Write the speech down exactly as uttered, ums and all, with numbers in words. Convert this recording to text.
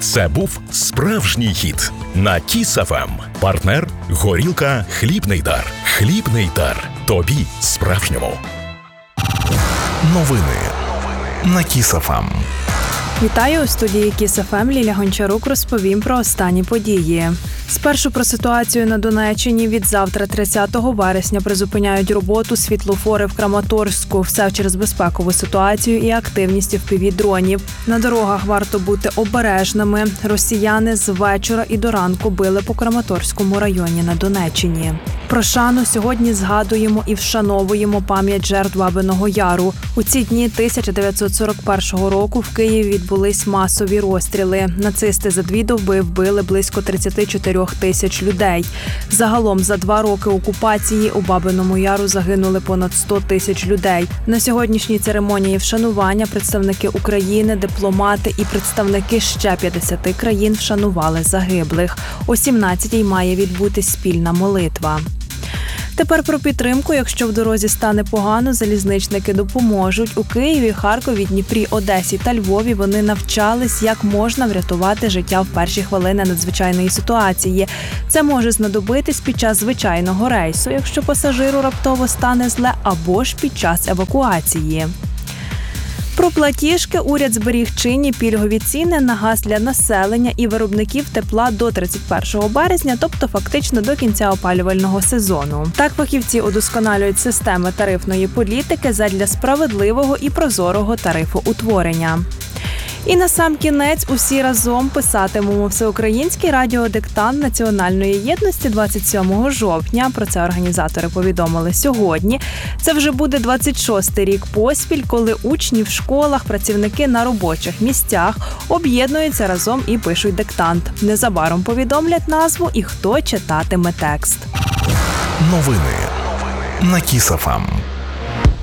Це був справжній хіт на Кіс еф ем. Партнер – горілка «Хлібний дар». «Хлібний дар». Тобі справжньому. Новини на Кіс еф ем. Вітаю, у студії Кіс еф ем Ліля Гончарук розповім про останні події. Спершу про ситуацію на Донеччині. Від завтра, тридцятого вересня, призупиняють роботу світлофори в Краматорську. Все через безпекову ситуацію і активність еф пі ві-дронів. На дорогах варто бути обережними. Росіяни з вечора і до ранку били по Краматорському районі на Донеччині. Про шану сьогодні згадуємо і вшановуємо пам'ять жертв Бабиного Яру. У ці дні тисяча дев'ятсот сорок першого року в Києві відбулись масові розстріли. Нацисти за дві доби вбили близько тридцять чотири тисяч людей. Загалом за два роки окупації у Бабиному Яру загинули понад сто тисяч людей. На сьогоднішній церемонії вшанування представники України, дипломати і представники ще п'ятдесят країн вшанували загиблих. О сімнадцятій має відбутись спільна молитва. Тепер про підтримку. Якщо в дорозі стане погано, залізничники допоможуть. У Києві, Харкові, Дніпрі, Одесі та Львові вони навчались, як можна врятувати життя в перші хвилини надзвичайної ситуації. Це може знадобитись під час звичайного рейсу, якщо пасажиру раптово стане зле, або ж під час евакуації. Про платіжки. Уряд зберіг чинні пільгові ціни на газ для населення і виробників тепла до тридцять першого березня, тобто фактично до кінця опалювального сезону. Так фахівці удосконалюють системи тарифної політики задля справедливого і прозорого тарифоутворення. І насамкінець усі разом писатимемо всеукраїнський радіодиктант національної єдності двадцять сьомого жовтня. Про це організатори повідомили сьогодні. Це вже буде двадцять шостий рік поспіль, коли учні в школах, працівники на робочих місцях об'єднуються разом і пишуть диктант. Незабаром повідомлять назву і хто читатиме текст. Новини на Кіс еф ем.